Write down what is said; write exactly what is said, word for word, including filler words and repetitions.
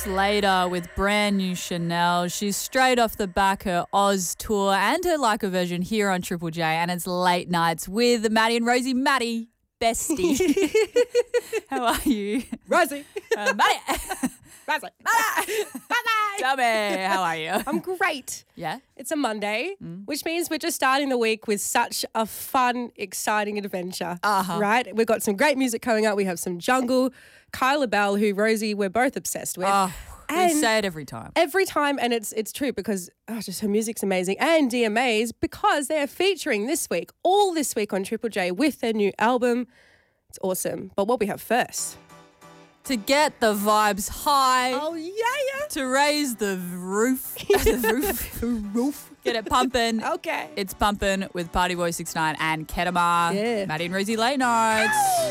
weeks later with brand new Chanel. She's straight off the back her Oz tour and her Like a Virgin here on Triple J, and it's Late Nights with Maddie and Rosie. Maddie, bestie. How are you? Rosie. Uh, Maddie. Rosie. Tell me, how are you? I'm great. Yeah? It's a Monday, mm. which means we're just starting the week with such a fun, exciting adventure. Uh-huh. Right? We've got some great music coming up. We have some jungle. Kyla Bell, who Rosie, we're both obsessed with. Oh, and we say it every time. Every time, and it's it's true because oh, just her music's amazing. And D M As, because they're featuring this week, all this week on Triple J with their new album. It's awesome. But what we have first... To get the vibes high. Oh, yeah, yeah. To raise the roof. the roof. Roof. Get it pumping. Okay. It's pumping with Party Boy six nine and Kedama. Yeah. Maddie and Rosie Late Nights.